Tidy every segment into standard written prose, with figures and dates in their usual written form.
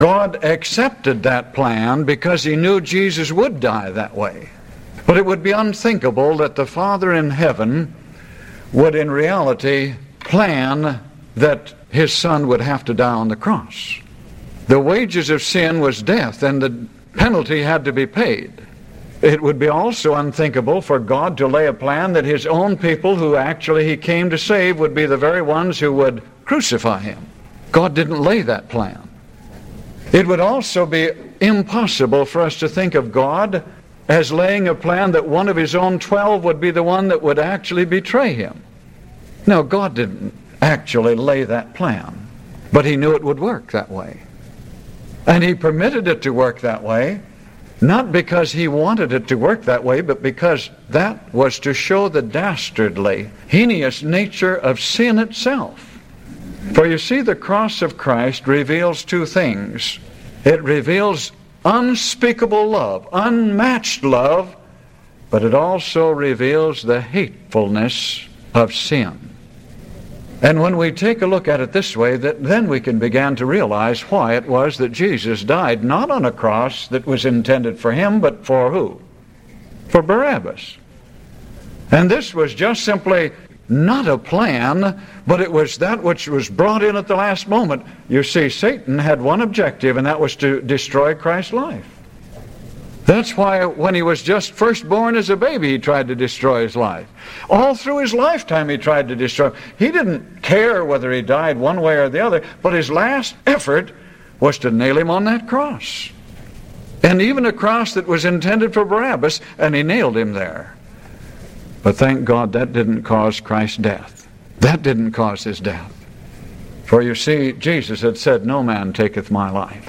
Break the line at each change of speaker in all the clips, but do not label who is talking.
God accepted that plan because he knew Jesus would die that way. But it would be unthinkable that the Father in heaven would in reality plan that his Son would have to die on the cross. The wages of sin was death, and the penalty had to be paid. It would be also unthinkable for God to lay a plan that his own people, who actually he came to save, would be the very ones who would crucify him. God didn't lay that plan. It would also be impossible for us to think of God as laying a plan that one of his own 12 would be the one that would actually betray him. No, God didn't actually lay that plan, but he knew it would work that way. And he permitted it to work that way, not because he wanted it to work that way, but because that was to show the dastardly, heinous nature of sin itself. For you see, the cross of Christ reveals two things. It reveals unspeakable love, unmatched love, but it also reveals the hatefulness of sin. And when we take a look at it this way, then we can begin to realize why it was that Jesus died not on a cross that was intended for him, but for who? For Barabbas. And this was just simply not a plan, but it was that which was brought in at the last moment. You see, Satan had one objective, and that was to destroy Christ's life. That's why when he was just first born as a baby, he tried to destroy his life. All through his lifetime, he tried to destroy him. He didn't care whether he died one way or the other, but his last effort was to nail him on that cross. And even a cross that was intended for Barabbas, and he nailed him there. But thank God that didn't cause Christ's death. That didn't cause his death. For you see, Jesus had said, "No man taketh my life.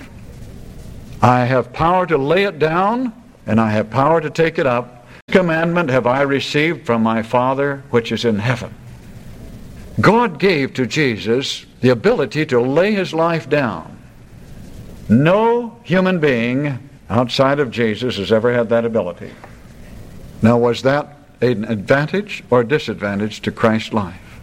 I have power to lay it down, and I have power to take it up. This commandment have I received from my Father which is in heaven." God gave to Jesus the ability to lay his life down. No human being outside of Jesus has ever had that ability. Now, was that an advantage or disadvantage to Christ's life?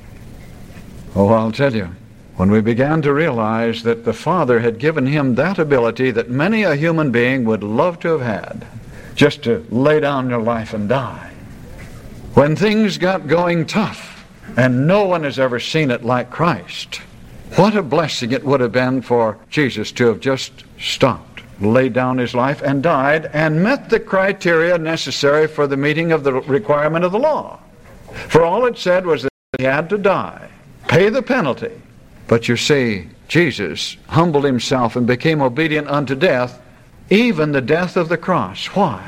Oh, I'll tell you. When we began to realize that the Father had given him that ability that many a human being would love to have had, just to lay down your life and die. When things got going tough, and no one has ever seen it like Christ, what a blessing it would have been for Jesus to have just stopped, laid down his life and died, and met the criteria necessary for the meeting of the requirement of the law. For all it said was that he had to die, pay the penalty. But you see, Jesus humbled himself and became obedient unto death, even the death of the cross. Why?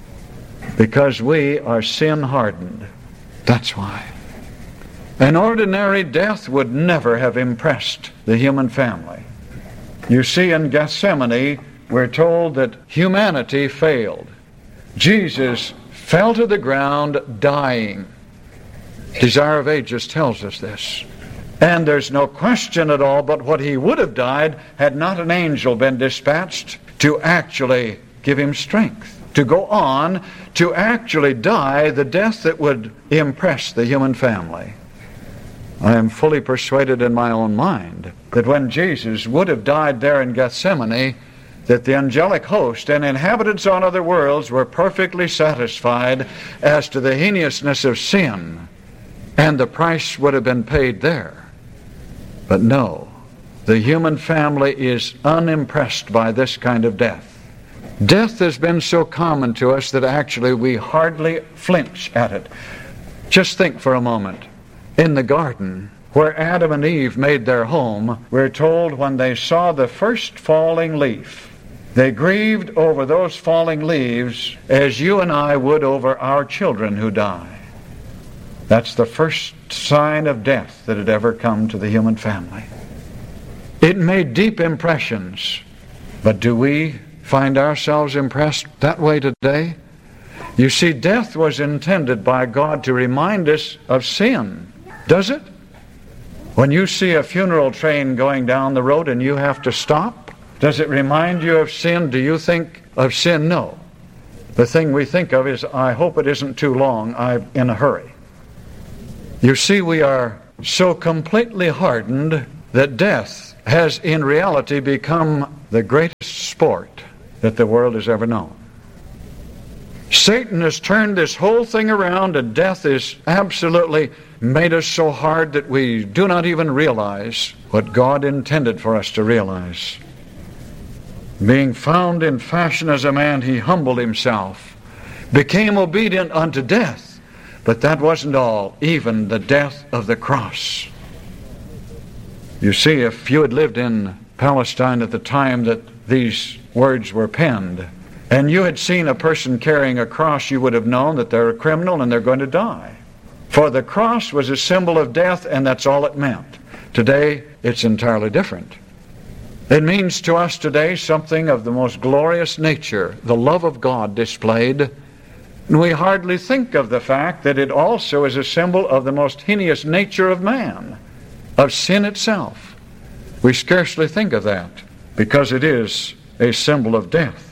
Because we are sin-hardened. That's why. An ordinary death would never have impressed the human family. You see, in Gethsemane, we're told that humanity failed. Jesus fell to the ground dying. Desire of Ages tells us this. And there's no question at all but what he would have died had not an angel been dispatched to actually give him strength, to go on, to actually die the death that would impress the human family. I am fully persuaded in my own mind that when Jesus would have died there in Gethsemane, that the angelic host and inhabitants on other worlds were perfectly satisfied as to the heinousness of sin, and the price would have been paid there. But no, the human family is unimpressed by this kind of death. Death has been so common to us that actually we hardly flinch at it. Just think for a moment. In the garden, where Adam and Eve made their home, we're told when they saw the first falling leaf, they grieved over those falling leaves as you and I would over our children who die. That's the first sign of death that had ever come to the human family. It made deep impressions, but do we find ourselves impressed that way today? You see, death was intended by God to remind us of sin. Does it? When you see a funeral train going down the road and you have to stop, does it remind you of sin? Do you think of sin? No. The thing we think of is, I hope it isn't too long, I'm in a hurry. You see, we are so completely hardened that death has in reality become the greatest sport that the world has ever known. Satan has turned this whole thing around, and death has absolutely made us so hard that we do not even realize what God intended for us to realize. Being found in fashion as a man, he humbled himself, became obedient unto death. But that wasn't all, even the death of the cross. You see, if you had lived in Palestine at the time that these words were penned, and you had seen a person carrying a cross, you would have known that they're a criminal and they're going to die. For the cross was a symbol of death, and that's all it meant. Today, it's entirely different. It means to us today something of the most glorious nature, the love of God displayed. And we hardly think of the fact that it also is a symbol of the most heinous nature of man, of sin itself. We scarcely think of that because it is a symbol of death.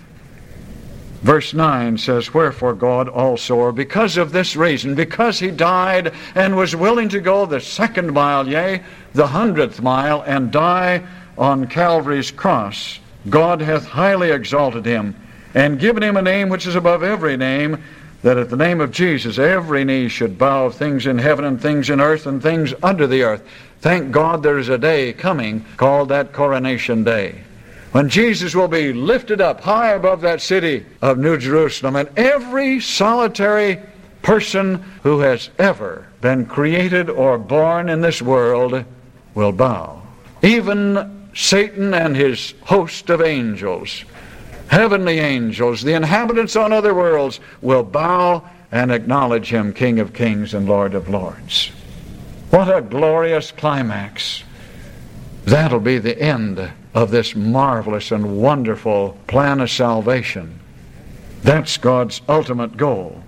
Verse 9 says, wherefore God also, or because of this reason, because he died and was willing to go the 2nd mile, yea, the 100th mile, and die on Calvary's cross, God hath highly exalted him, and given him a name which is above every name, that at the name of Jesus every knee should bow, of things in heaven and things in earth and things under the earth. Thank God there is a day coming called that coronation day, when Jesus will be lifted up high above that city of New Jerusalem, and every solitary person who has ever been created or born in this world will bow. Even Satan and his host of angels, heavenly angels, the inhabitants on other worlds, will bow and acknowledge him King of kings and Lord of lords. What a glorious climax. That'll be the end of this marvelous and wonderful plan of salvation. That's God's ultimate goal.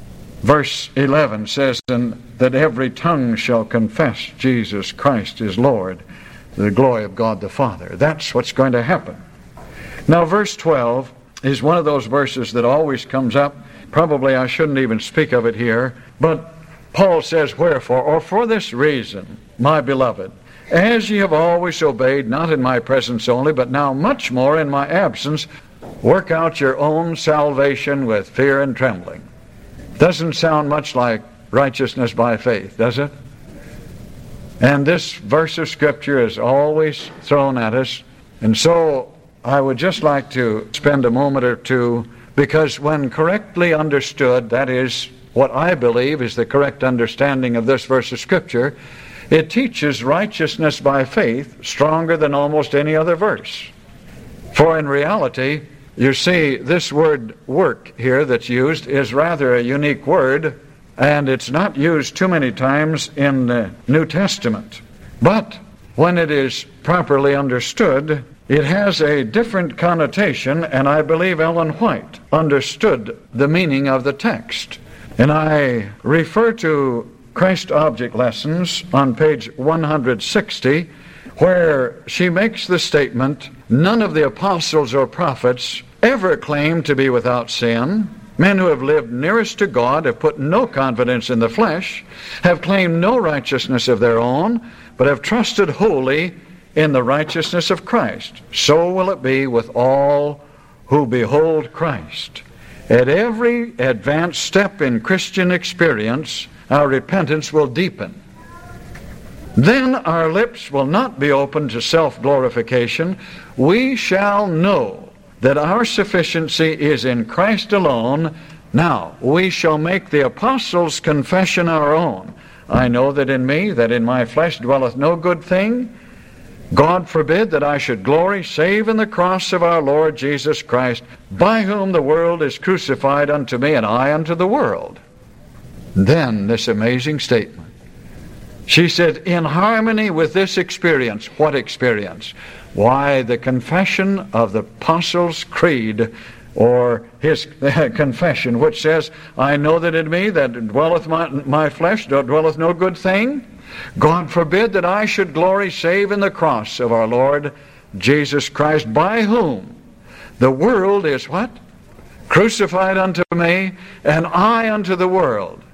Verse 11 says, and that every tongue shall confess Jesus Christ is Lord, to the glory of God the Father. That's what's going to happen. Now verse 12 is one of those verses that always comes up. Probably I shouldn't even speak of it here, but Paul says, wherefore, or for this reason, my beloved, as ye have always obeyed, not in my presence only, but now much more in my absence, work out your own salvation with fear and trembling. Doesn't sound much like righteousness by faith, does it? And this verse of Scripture is always thrown at us. And so I would just like to spend a moment or two, because when correctly understood, that is what I believe is the correct understanding of this verse of Scripture, it teaches righteousness by faith stronger than almost any other verse. For in reality, you see, this word work here that's used is rather a unique word, and it's not used too many times in the New Testament. But when it is properly understood, it has a different connotation, and I believe Ellen White understood the meaning of the text. And I refer to Christ Object Lessons on page 160, where she makes the statement, none of the apostles or prophets ever claimed to be without sin. Men who have lived nearest to God have put no confidence in the flesh, have claimed no righteousness of their own, but have trusted wholly in the righteousness of Christ. So will it be with all who behold Christ. At every advanced step in Christian experience, our repentance will deepen. Then our lips will not be open to self-glorification. We shall know that our sufficiency is in Christ alone. Now, we shall make the apostles' confession our own. I know that in me, that in my flesh dwelleth no good thing. God forbid that I should glory save in the cross of our Lord Jesus Christ, by whom the world is crucified unto me, and I unto the world. Then this amazing statement. She said, in harmony with this experience. What experience? Why, the confession of the Apostles' Creed, or his confession, which says, I know that in me that dwelleth my flesh dwelleth no good thing. God forbid that I should glory save in the cross of our Lord Jesus Christ, by whom the world is what? Crucified unto me, and I unto the world.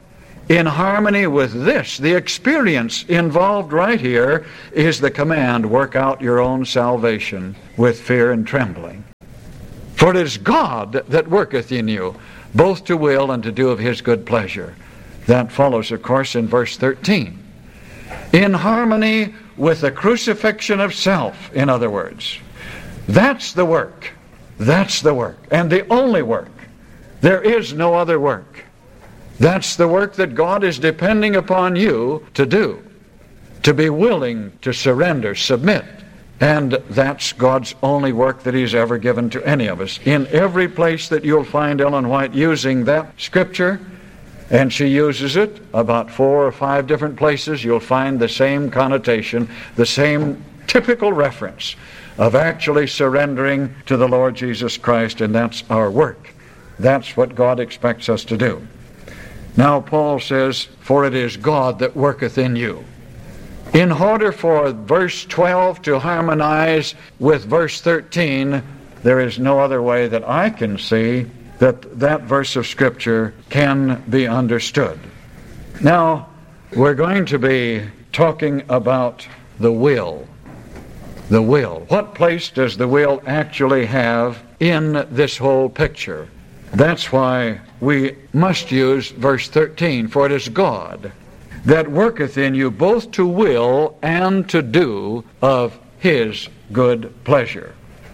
In harmony with this, the experience involved right here is the command, work out your own salvation with fear and trembling. For it is God that worketh in you, both to will and to do of his good pleasure. That follows, of course, in verse 13. In harmony with the crucifixion of self, in other words. That's the work. That's the work. And the only work. There is no other work. That's the work that God is depending upon you to do. To be willing to surrender, submit. And that's God's only work that he's ever given to any of us. In every place that you'll find Ellen White using that scripture, and she uses it about 4 or 5 different places, you'll find the same connotation, the same typical reference of actually surrendering to the Lord Jesus Christ, and that's our work. That's what God expects us to do. Now Paul says, for it is God that worketh in you. In order for verse 12 to harmonize with verse 13, there is no other way that I can see that that verse of Scripture can be understood. Now, we're going to be talking about the will. The will. What place does the will actually have in this whole picture? That's why we must use verse 13. For it is God that worketh in you both to will and to do of his good pleasure.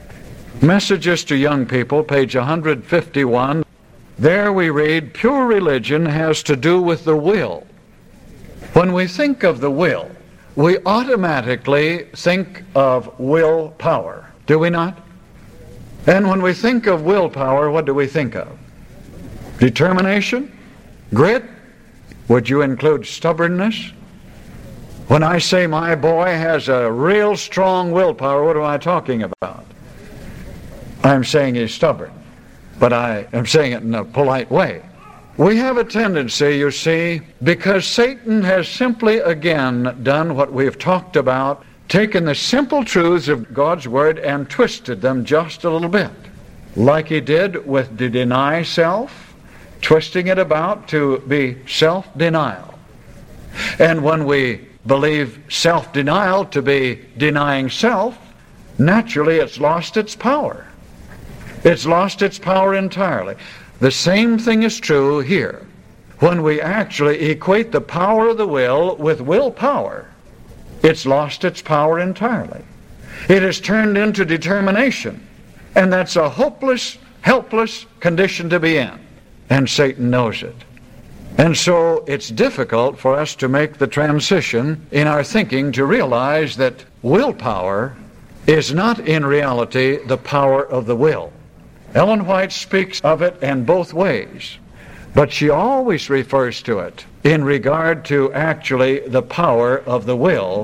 Messages to Young People, page 151. There we read, pure religion has to do with the will. When we think of the will, we automatically think of willpower, do we not? And when we think of willpower, what do we think of? Determination? Grit? Would you include stubbornness? When I say my boy has a real strong willpower, what am I talking about? I'm saying he's stubborn, but I am saying it in a polite way. We have a tendency, you see, because Satan has simply again done what we've talked about, taken the simple truths of God's Word and twisted them just a little bit. Like he did with the deny self, twisting it about to be self-denial. And when we believe self-denial to be denying self, naturally it's lost its power. It's lost its power entirely. The same thing is true here. When we actually equate the power of the will with willpower, it's lost its power entirely. It has turned into determination. And that's a hopeless, helpless condition to be in. And Satan knows it. And so it's difficult for us to make the transition in our thinking to realize that willpower is not in reality the power of the will. Ellen White speaks of it in both ways, but she always refers to it in regard to actually the power of the will,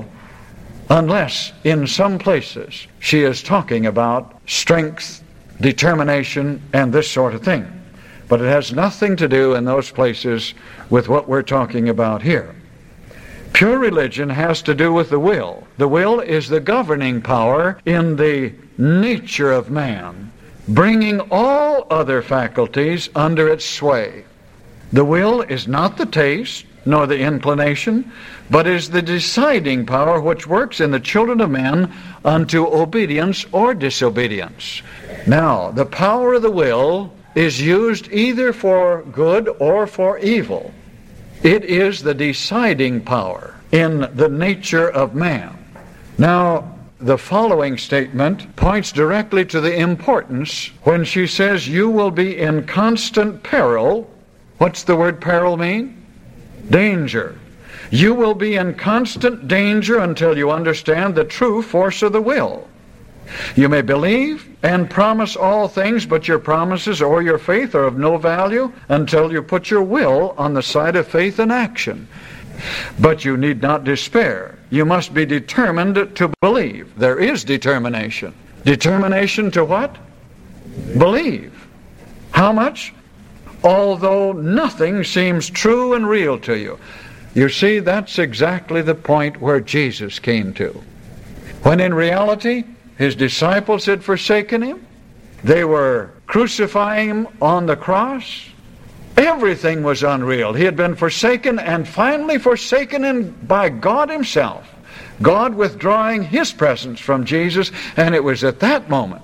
unless in some places she is talking about strength, determination, and this sort of thing. But it has nothing to do in those places with what we're talking about here. Pure religion has to do with the will. The will is the governing power in the nature of man, bringing all other faculties under its sway. The will is not the taste, nor the inclination, but is the deciding power which works in the children of men unto obedience or disobedience. Now, the power of the will is used either for good or for evil. It is the deciding power in the nature of man. Now, the following statement points directly to the importance when she says you will be in constant peril. What's the word peril mean? Danger. You will be in constant danger until you understand the true force of the will. You may believe and promise all things, but your promises or your faith are of no value until you put your will on the side of faith and action. But you need not despair. You must be determined to believe. There is determination. Determination to what? Believe. How much? Although nothing seems true and real to you. You see, that's exactly the point where Jesus came to. When in reality, his disciples had forsaken him. They were crucifying him on the cross. Everything was unreal. He had been forsaken and finally forsaken by God himself. God withdrawing his presence from Jesus, and it was at that moment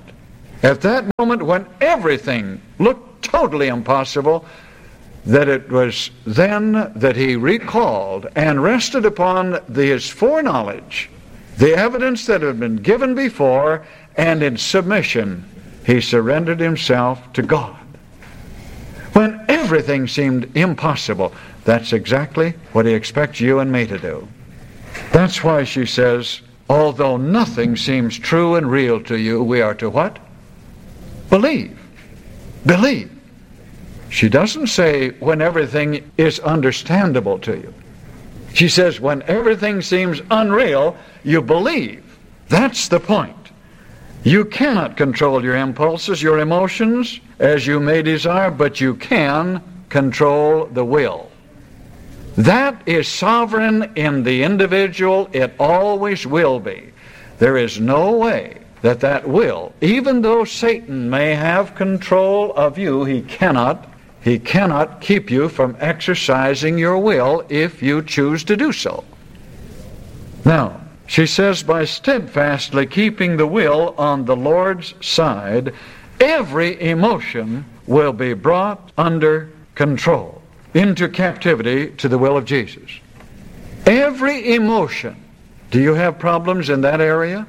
when everything looked totally impossible, that it was then that he recalled and rested upon his foreknowledge, the evidence that had been given before, and in submission he surrendered himself to God. When everything seemed impossible, that's exactly what he expects you and me to do. That's why she says, although nothing seems true and real to you, we are to what? Believe. Believe. She doesn't say when everything is understandable to you. She says when everything seems unreal, you believe. That's the point. You cannot control your impulses, your emotions, as you may desire, but you can control the will. That is sovereign in the individual. It always will be. There is no way that will, even though Satan may have control of you, he cannot keep you from exercising your will if you choose to do so. Now, she says, by steadfastly keeping the will on the Lord's side, every emotion will be brought under control, into captivity to the will of Jesus. Every emotion. Do you have problems in that area?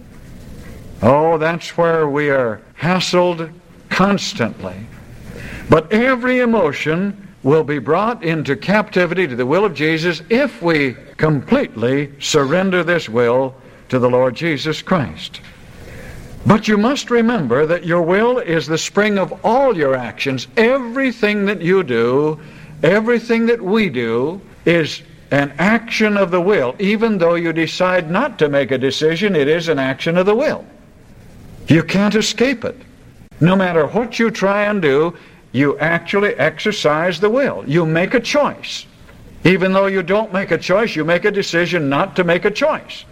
Oh, that's where we are hassled constantly. But every emotion will be brought into captivity to the will of Jesus if we completely surrender this will to the Lord Jesus Christ. But you must remember that your will is the spring of all your actions. Everything that you do, everything that we do, is an action of the will. Even though you decide not to make a decision, it is an action of the will. You can't escape it. No matter what you try and do, you actually exercise the will. You make a choice. Even though you don't make a choice, you make a decision not to make a choice.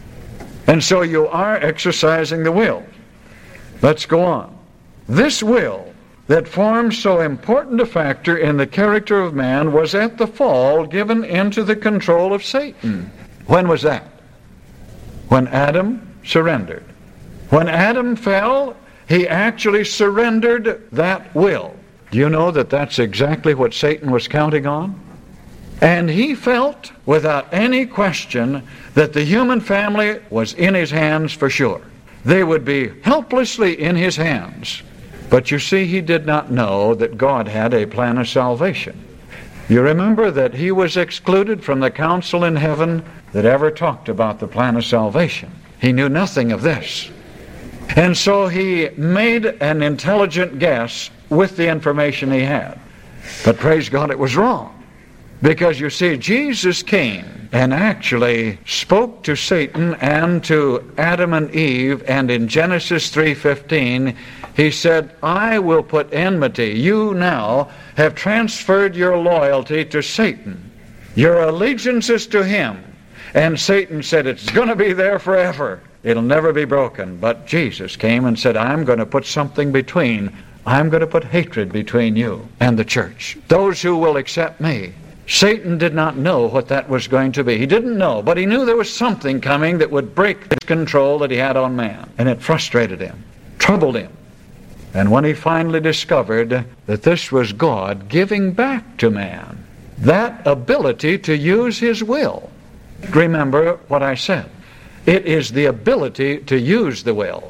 And so you are exercising the will. Let's go on. This will that forms so important a factor in the character of man was at the fall given into the control of Satan. When was that? When Adam surrendered. When Adam fell, he actually surrendered that will. Do you know that that's exactly what Satan was counting on? And he felt, without any question, that the human family was in his hands for sure. They would be helplessly in his hands. But you see, he did not know that God had a plan of salvation. You remember that he was excluded from the council in heaven that ever talked about the plan of salvation. He knew nothing of this. And so he made an intelligent guess with the information he had. But praise God, it was wrong. Because you see, Jesus came and actually spoke to Satan and to Adam and Eve, and in Genesis 3:15, he said, I will put enmity. You now have transferred your loyalty to Satan. Your allegiance is to him. And Satan said, it's going to be there forever. It'll never be broken. But Jesus came and said, I'm going to put something between. I'm going to put hatred between you and the church. Those who will accept me. Satan did not know what that was going to be. He didn't know, but he knew there was something coming that would break the control that he had on man. And it frustrated him, troubled him. And when he finally discovered that this was God giving back to man that ability to use his will. Remember what I said. It is the ability to use the will.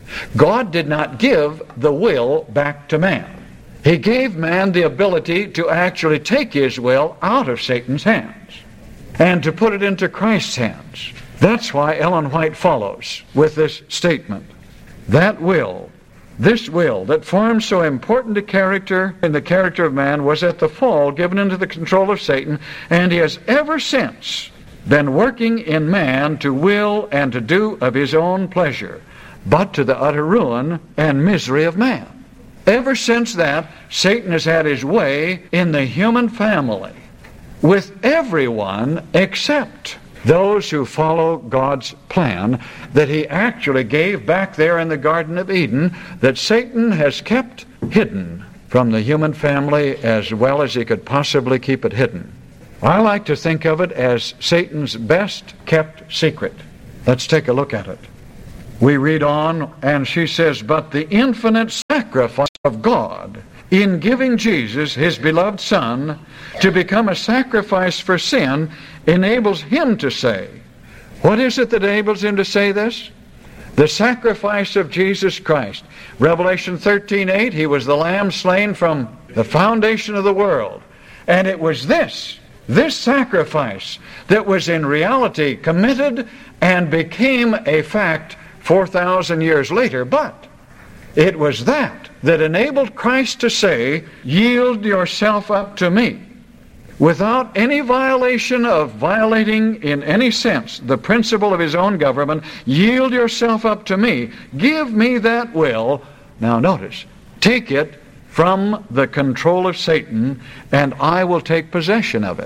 God did not give the will back to man. He gave man the ability to actually take his will out of Satan's hands and to put it into Christ's hands. That's why Ellen White follows with this statement. That will, this will that forms so important a character in the character of man was at the fall given into the control of Satan, and he has ever since been working in man to will and to do of his own pleasure, but to the utter ruin and misery of man. Ever since that, Satan has had his way in the human family with everyone except those who follow God's plan that he actually gave back there in the Garden of Eden, that Satan has kept hidden from the human family as well as he could possibly keep it hidden. I like to think of it as Satan's best kept secret. Let's take a look at it. We read on, and she says, "But the infinite sacrifice of God in giving Jesus, his beloved Son, to become a sacrifice for sin, enables him to say," what is it that enables him to say this? The sacrifice of Jesus Christ. Revelation 13:8, he was the lamb slain from the foundation of the world. And it was this sacrifice that was in reality committed and became a fact 4,000 years later. But it was that enabled Christ to say, "Yield yourself up to me," without any violating in any sense the principle of his own government. Yield yourself up to me. Give me that will. Now notice, take it from the control of Satan, and I will take possession of it.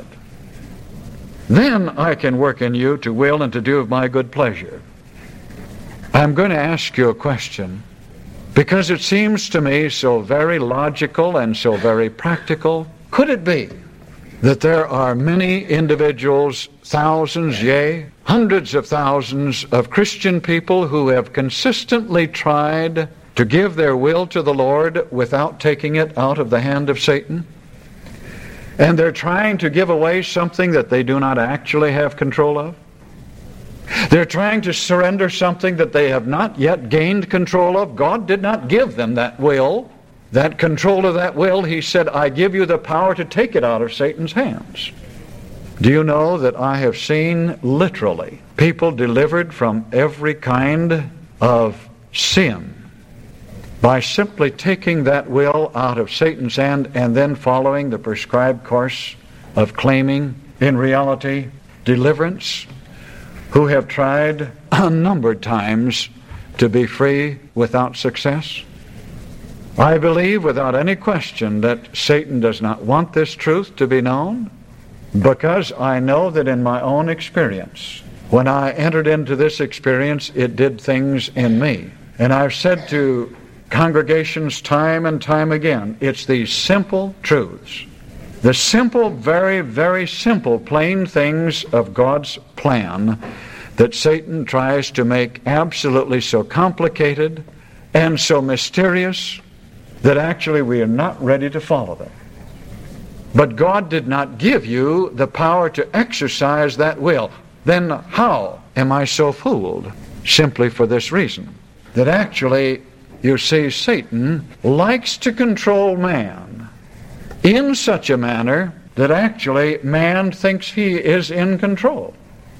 Then I can work in you to will and to do of my good pleasure. I'm going to ask you a question, because it seems to me so very logical and so very practical. Could it be that there are many individuals, thousands, yea, hundreds of thousands of Christian people who have consistently tried to give their will to the Lord without taking it out of the hand of Satan? And they're trying to give away something that they do not actually have control of? They're trying to surrender something that they have not yet gained control of. God did not give them that will. That control of that will, he said, "I give you the power to take it out of Satan's hands." Do you know that I have seen literally people delivered from every kind of sin by simply taking that will out of Satan's hand and then following the prescribed course of claiming, in reality, deliverance, who have tried unnumbered times to be free without success? I believe without any question that Satan does not want this truth to be known, because I know that in my own experience, when I entered into this experience, it did things in me. And I've said to congregations time and time again, it's these simple truths, the simple, very, very simple, plain things of God's plan that Satan tries to make absolutely so complicated and so mysterious that actually we are not ready to follow them. But God did not give you the power to exercise that will. Then how am I so fooled? Simply for this reason, that actually, you see, Satan likes to control man in such a manner that actually man thinks he is in control.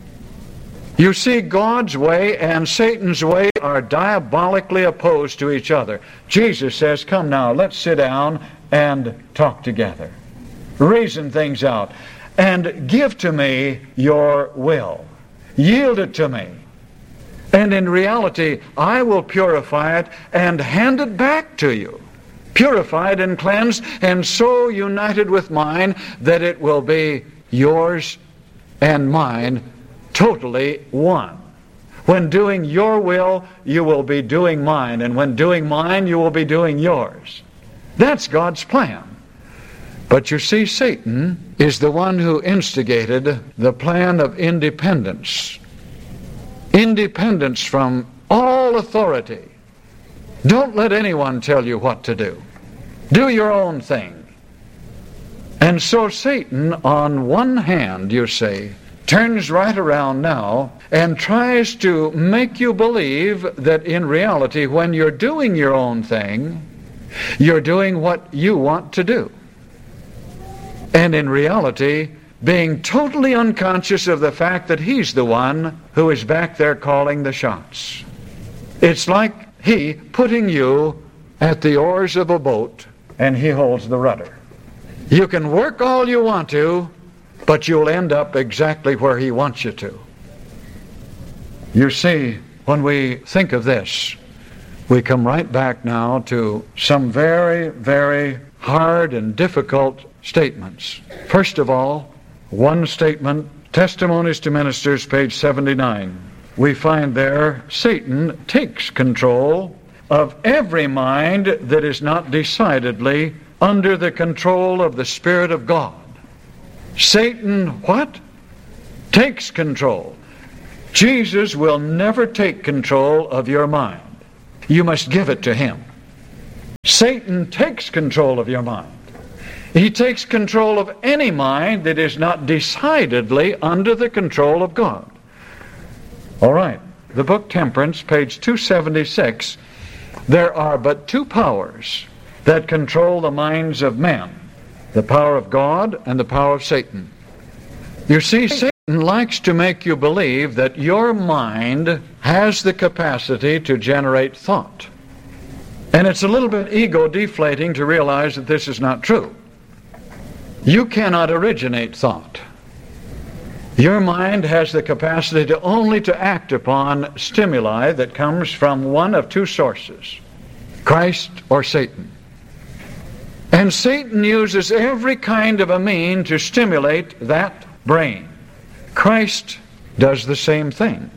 You see, God's way and Satan's way are diabolically opposed to each other. Jesus says, "Come now, let's sit down and talk together. Reason things out. And give to me your will. Yield it to me. And in reality, I will purify it and hand it back to you. Purified and cleansed and so united with mine that it will be yours and mine, totally one. When doing your will, you will be doing mine. And when doing mine, you will be doing yours." That's God's plan. But you see, Satan is the one who instigated the plan of independence. Independence from all authority. Don't let anyone tell you what to do. Do your own thing. And so Satan, on one hand, you see, turns right around now and tries to make you believe that in reality, when you're doing your own thing, you're doing what you want to do. And in reality, being totally unconscious of the fact that he's the one who is back there calling the shots. It's like he putting you at the oars of a boat and he holds the rudder. You can work all you want to, but you'll end up exactly where he wants you to. You see, when we think of this, we come right back now to some very, very hard and difficult statements. First of all, one statement, Testimonies to Ministers, page 79. We find there, Satan takes control of every mind that is not decidedly under the control of the Spirit of God. Satan, what? Takes control. Jesus will never take control of your mind. You must give it to him. Satan takes control of your mind. He takes control of any mind that is not decidedly under the control of God. All right, the book Temperance, page 276, there are but two powers that control the minds of men, the power of God and the power of Satan. You see, Satan likes to make you believe that your mind has the capacity to generate thought. And it's a little bit ego-deflating to realize that this is not true. You cannot originate thought. Your mind has the capacity only to act upon stimuli that comes from one of two sources, Christ or Satan. And Satan uses every kind of a mean to stimulate that brain. Christ does the same thing.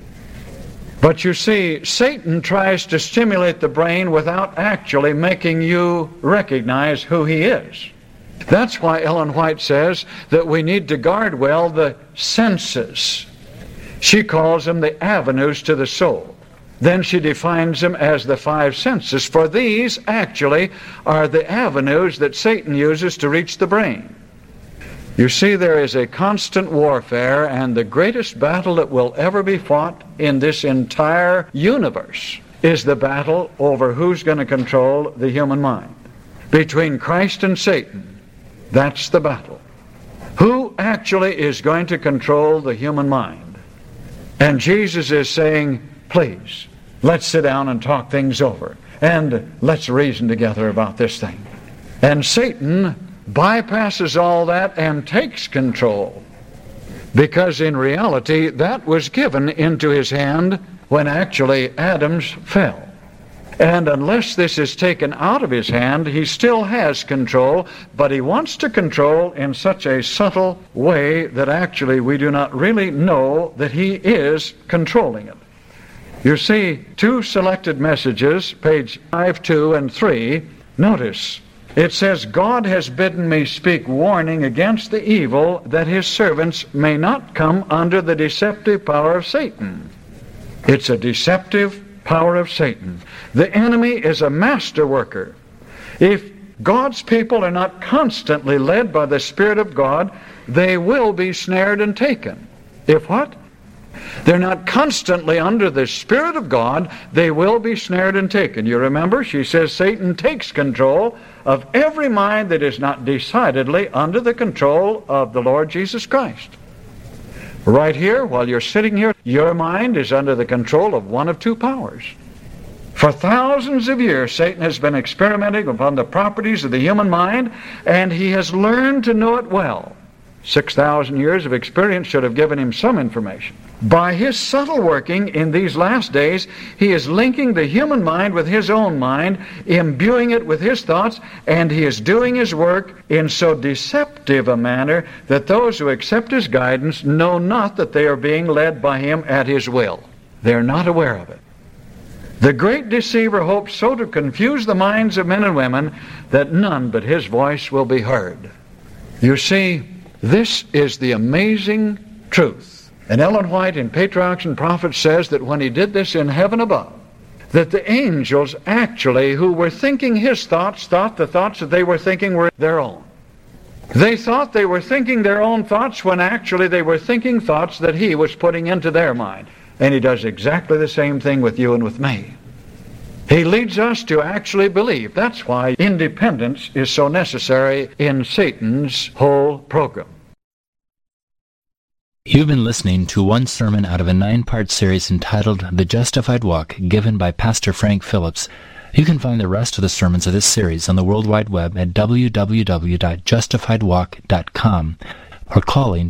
But you see, Satan tries to stimulate the brain without actually making you recognize who he is. That's why Ellen White says that we need to guard well the senses. She calls them the avenues to the soul. Then she defines them as the five senses, for these actually are the avenues that Satan uses to reach the brain. You see, there is a constant warfare, and the greatest battle that will ever be fought in this entire universe is the battle over who's going to control the human mind. Between Christ and Satan, that's the battle. Who actually is going to control the human mind? And Jesus is saying, please, let's sit down and talk things over, and let's reason together about this thing. And Satan bypasses all that and takes control, because in reality that was given into his hand when actually Adam's fell. And unless this is taken out of his hand, he still has control, but he wants to control in such a subtle way that actually we do not really know that he is controlling it. You see, two selected messages, page 5, 2, and 3, notice, it says, God has bidden me speak warning against the evil, that his servants may not come under the deceptive power of Satan. It's a deceptive power of Satan. The enemy is a master worker. If God's people are not constantly led by the Spirit of God, they will be snared and taken. If what? They're not constantly under the Spirit of God, they will be snared and taken. You remember, she says Satan takes control of every mind that is not decidedly under the control of the Lord Jesus Christ. Right here, while you're sitting here, your mind is under the control of one of two powers. For thousands of years, Satan has been experimenting upon the properties of the human mind, and he has learned to know it well. 6,000 years of experience should have given him some information. By his subtle working in these last days, he is linking the human mind with his own mind, imbuing it with his thoughts, and he is doing his work in so deceptive a manner that those who accept his guidance know not that they are being led by him at his will. They are not aware of it. The great deceiver hopes so to confuse the minds of men and women that none but his voice will be heard. You see, this is the amazing truth. And Ellen White in Patriarchs and Prophets says that when he did this in heaven above, that the angels actually, who were thinking his thoughts, thought the thoughts that they were thinking were their own. They thought they were thinking their own thoughts when actually they were thinking thoughts that he was putting into their mind. And he does exactly the same thing with you and with me. He leads us to actually believe. That's why independence is so necessary in Satan's whole program.
You've been listening to one sermon out of a 9-part series entitled The Justified Walk, given by Pastor Frank Phillips. You can find the rest of the sermons of this series on the World Wide Web at www.justifiedwalk.com or calling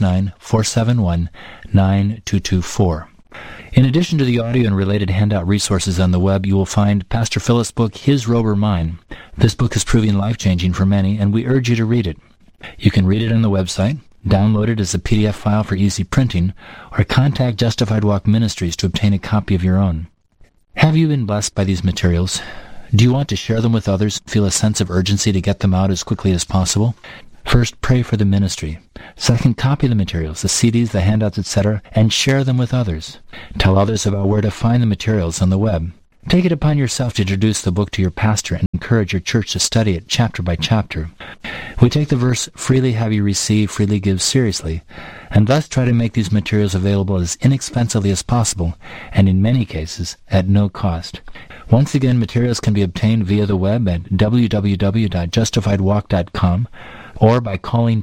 269-471-9224. In addition to the audio and related handout resources on the web, you will find Pastor Phillips' book, His Robe or Mine. This book is proving life-changing for many, and we urge you to read it. You can read it on the website, download it as a PDF file for easy printing, or contact Justified Walk Ministries to obtain a copy of your own. Have you been blessed by these materials? Do you want to share them with others? Feel a sense of urgency to get them out as quickly as possible? First, pray for the ministry. Second, copy the materials, the CDs, the handouts, etc., and share them with others. Tell others about where to find the materials on the web. Take it upon yourself to introduce the book to your pastor and encourage your church to study it chapter by chapter. We take the verse, freely have you received, freely give, seriously, and thus try to make these materials available as inexpensively as possible, and in many cases, at no cost. Once again, materials can be obtained via the web at www.justifiedwalk.com or by calling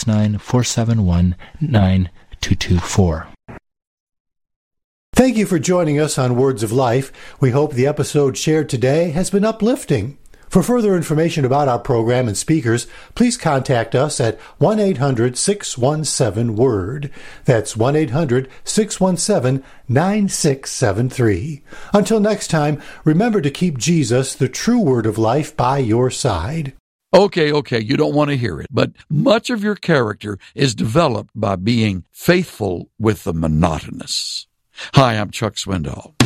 269-471-9224.
Thank you for joining us on Words of Life. We hope the episode shared today has been uplifting. For further information about our program and speakers, please contact us at 1-800-617-WORD. That's 1-800-617-9673. Until next time, remember to keep Jesus, the true Word of life, by your side.
Okay, you don't want to hear it, but much of your character is developed by being faithful with the monotonous. Hi, I'm Chuck Swindoll.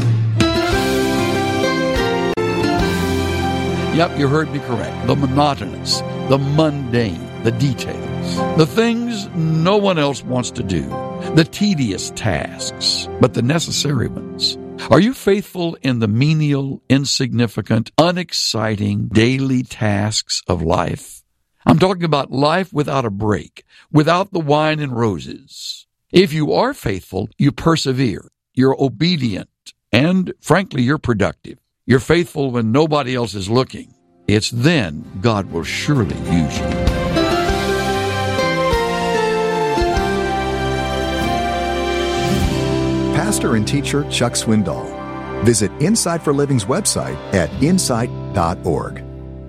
Yep, you heard me correct. The monotonous, the mundane, the details, the things no one else wants to do, the tedious tasks, but the necessary ones. Are you faithful in the menial, insignificant, unexciting daily tasks of life? I'm talking about life without a break, without the wine and roses. If you are faithful, you persevere. You're obedient, and frankly, you're productive. You're faithful when nobody else is looking. It's then God will surely use you.
Pastor and teacher Chuck Swindoll. Visit Insight for Living's website at insight.org.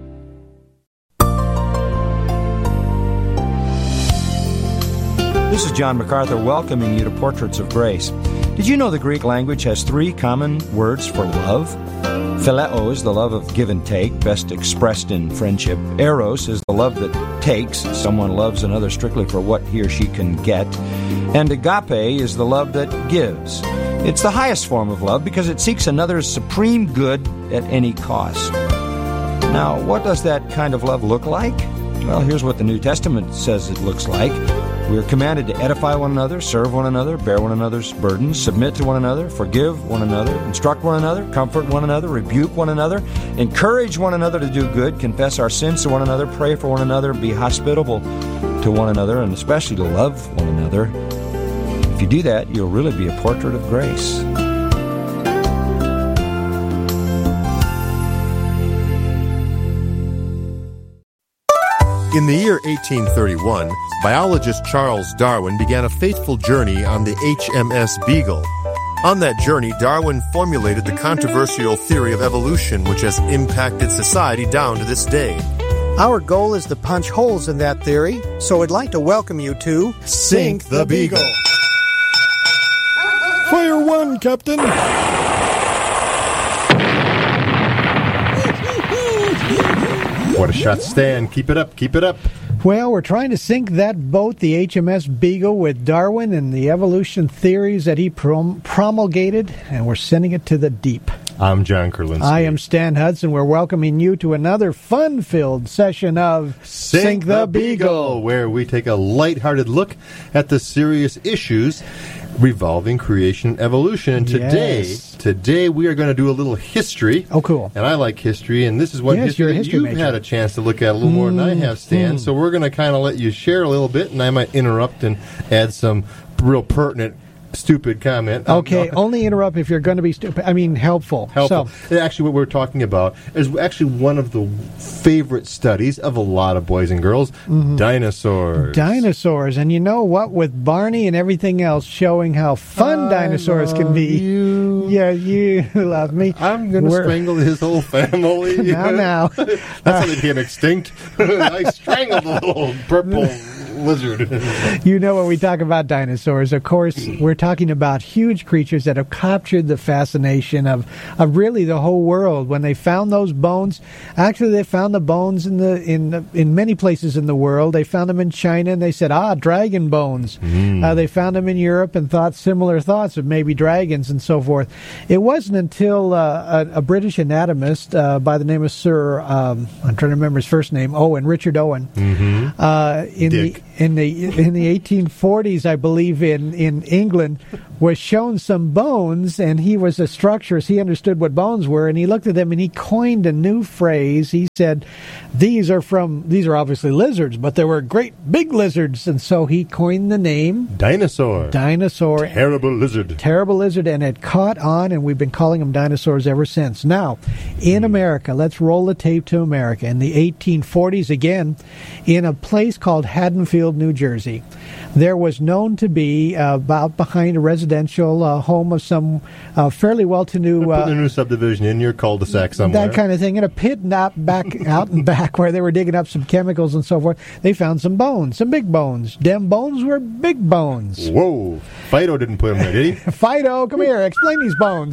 This is John MacArthur welcoming you to Portraits of Grace. Did you know the Greek language has 3 common words for love? Phileo is the love of give and take, best expressed in friendship. Eros is the love that takes. Someone loves another strictly for what he or she can get. And agape is the love that gives. It's the highest form of love because it seeks another's supreme good at any cost. Now, what does that kind of love look like? Well, here's what the New Testament says it looks like. We are commanded to edify one another, serve one another, bear one another's burdens, submit to one another, forgive one another, instruct one another, comfort one another, rebuke one another, encourage one another to do good, confess our sins to one another, pray for one another, be hospitable to one another, and especially to love one another. If you do that, you'll really be a portrait of grace.
In the year 1831, biologist Charles Darwin began a faithful journey on the HMS Beagle. On that journey, Darwin formulated the controversial theory of evolution, which has impacted society down to this day.
Our goal is to punch holes in that theory, so I'd like to welcome you to
Sink the Beagle.
Fire 1, Captain!
What a shot, Stan. Keep it up, keep it up.
Well, we're trying to sink that boat, the HMS Beagle, with Darwin and the evolution theories that he promulgated, and we're sending it to the deep.
I'm John Kurlinski.
I am Stan Hudson. We're welcoming you to another fun-filled session of
Sink the Beagle, where we take a lighthearted look at the serious issues revolving creation and evolution. And today we are going to do a little history.
Oh, cool.
And I like history, and this is what history you've
major.
had a chance to look at a little more than I have, Stan. So we're going to kind of let you share a little bit, and I might interrupt and add some real pertinent stupid comment.
Okay, only interrupt if you're going to be stupid. I mean, helpful.
So, actually, what we're talking about is actually one of the favorite studies of a lot of boys and girls, dinosaurs.
Dinosaurs. And you know what? With Barney and everything else showing how fun dinosaurs can be. Yeah, you love me.
I'm going to strangle his whole family.
Now.
That's how they became extinct. I strangled the little purple lizard.
You know, when we talk about dinosaurs, of course, we're talking about huge creatures that have captured the fascination of really the whole world. When they found those bones, actually they found the bones in many places in the world. They found them in China, and they said, dragon bones. They found them in Europe and thought similar thoughts of maybe dragons and so forth. It wasn't until a British anatomist by the name of Sir, I'm trying to remember his first name, Richard Owen, in the 1840s, I believe, in England, was shown some bones, and he was a structurist. He understood what bones were, and he looked at them and he coined a new phrase. He said, these are obviously lizards, but they were great big lizards, and so he coined the name
Dinosaur.
Terrible lizard, and it caught on, and we've been calling them dinosaurs ever since. Now, in America, let's roll the tape to America. In the 1840s, again, in a place called Haddonfield, New Jersey, there was known to be about behind a residential home of some fairly well-to-do...
put a new subdivision in your cul-de-sac somewhere.
That kind of thing. In a pit out and back where they were digging up some chemicals and so forth, they found some bones, some big bones. Them bones were big bones.
Whoa. Fido didn't put them there, did he?
Fido, come here, explain these bones.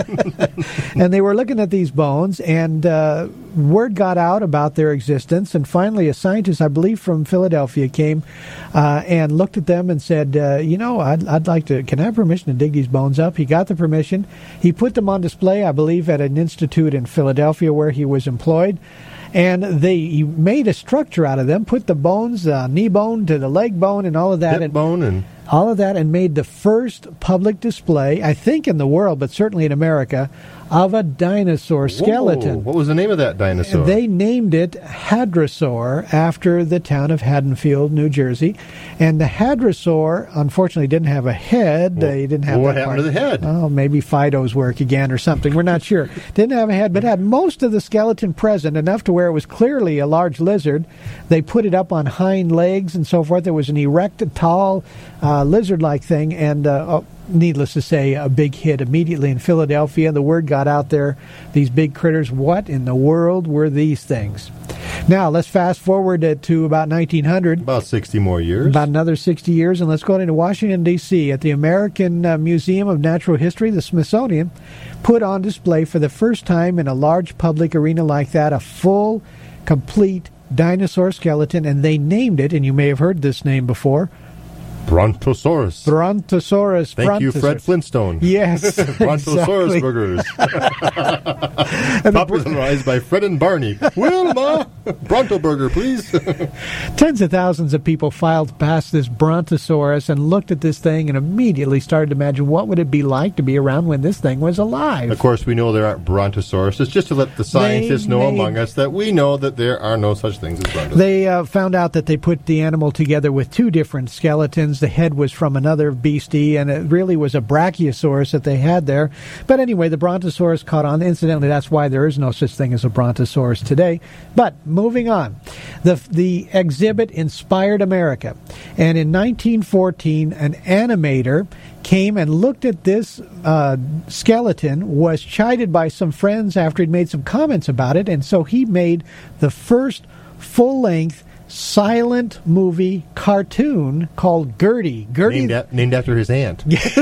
And they were looking at these bones, and word got out about their existence, and finally a scientist, I believe from Philadelphia, came and looked at them and said, I'd like to, can I have permission to dig these bones up? He got the permission. He put them on display, I believe, at an institute in Philadelphia where he was employed. And he made a structure out of them, put the bones, knee bone to the leg bone and all of that.
Hip bone and...
all of that, and made the first public display, I think in the world, but certainly in America, of a dinosaur skeleton.
What was the name of that dinosaur?
They named it Hadrosaur after the town of Haddonfield, New Jersey. And the Hadrosaur, unfortunately, didn't have a head. They didn't have
what happened to the head?
Oh, maybe Fido's work again or something. We're not sure. Didn't have a head, but had most of the skeleton present, enough to where it was clearly a large lizard. They put it up on hind legs and so forth. It was an erect, tall, lizard-like thing, and needless to say, a big hit immediately in Philadelphia. The word got out there, these big critters, what in the world were these things? Now, let's fast forward to about 1900.
About 60 more years.
About another 60 years, and let's go into Washington, D.C. At the American Museum of Natural History, the Smithsonian, put on display for the first time in a large public arena like that a full, complete dinosaur skeleton, and they named it, and you may have heard this name before,
Brontosaurus. Thank you, Fred Flintstone.
Yes.
Brontosaurus
exactly.
burgers. Popularized by Fred and Barney. Wilma, Bronto burger, please.
Tens of thousands of people filed past this Brontosaurus and looked at this thing and immediately started to imagine what would it be like to be around when this thing was alive.
Of course, we know there aren't Brontosaurus. It's just to let the scientists know among us that we know that there are no such things as Brontosaurus.
They found out that they put the animal together with two different skeletons. The head was from another beastie, and it really was a Brachiosaurus that they had there. But anyway, the Brontosaurus caught on. Incidentally, that's why there is no such thing as a Brontosaurus today. But moving on, the exhibit inspired America. And in 1914, an animator came and looked at this skeleton, was chided by some friends after he'd made some comments about it, and so he made the first full-length silent movie cartoon called Gertie.
Named after his aunt.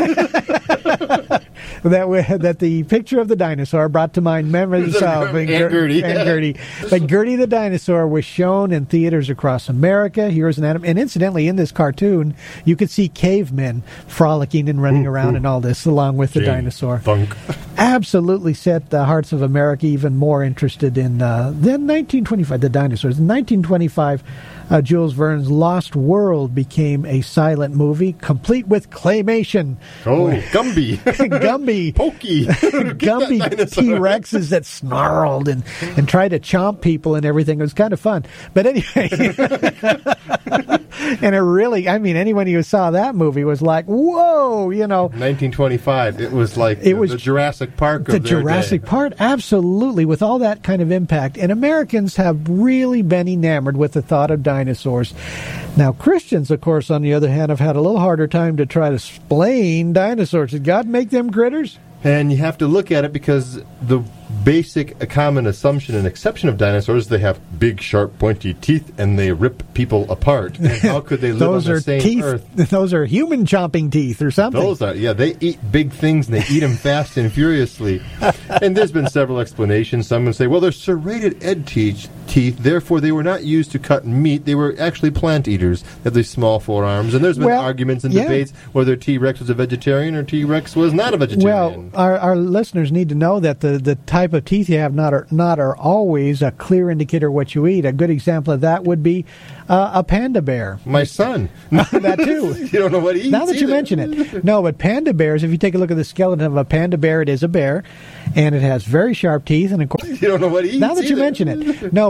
That the picture of the dinosaur brought to mind memories of
Aunt Gertie.
But Gertie the dinosaur was shown in theaters across America. Here's an animal. And incidentally, in this cartoon, you could see cavemen frolicking and running around and all this along with the dinosaur.
Funk.
Absolutely set the hearts of America even more interested in then 1925, the dinosaurs. In 1925, Jules Verne's Lost World became a silent movie, complete with claymation.
Oh, Gumby.
Gumby.
Pokey.
Gumby T-Rexes that snarled and tried to chomp people and everything. It was kind of fun. But anyway, and it really, I mean, anyone who saw that movie was like, whoa,
1925, it was like the Jurassic Park of their
Jurassic
day.
Park, absolutely, with all that kind of impact. And Americans have really been enamored with the thought of dinosaurs. Now, Christians, of course, on the other hand, have had a little harder time to try to explain dinosaurs. Did God make them critters?
And you have to look at it because the basic, a common assumption and exception of dinosaurs, they have big, sharp, pointy teeth, and they rip people apart. And how could they live on the same
teeth,
Earth?
Those are human chomping teeth or something.
Those are, they eat big things, and they eat them fast and furiously. And there's been several explanations. Some would say, well, they're serrated edge teeth, therefore they were not used to cut meat. They were actually plant eaters. They have these small forearms. And there's been arguments and debates whether T-Rex was a vegetarian or T-Rex was not a vegetarian.
Well, our listeners need to know that the type of teeth you have not are always a clear indicator of what you eat. A good example of that would be a panda bear.
My son.
That too.
You don't know what he eats.
Now that you mention it. No, but panda bears, if you take a look at the skeleton of a panda bear, it is a bear, and it has very sharp teeth. And of course,
you don't know what he eats.
Now that you mention it. No,